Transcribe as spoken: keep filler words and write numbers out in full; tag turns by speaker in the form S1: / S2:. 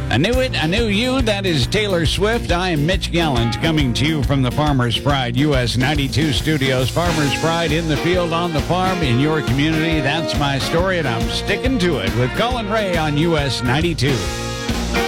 S1: I knew it, I knew you. That is Taylor Swift. I am Mitch Gallant coming to you from the Farmer's Pride U S ninety-two studios. Farmer's Pride in the field, on the farm, in your community. That's my story, and I'm sticking to it with Colin Ray on U S ninety-two.